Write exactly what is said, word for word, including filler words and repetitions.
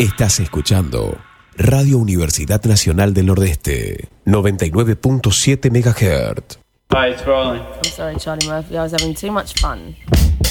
Estás escuchando Radio Universidad Nacional del Nordeste, noventa y nueve punto siete megahertz. Hi, it's rolling. I'm sorry, Charlie Murphy. I was having too much fun.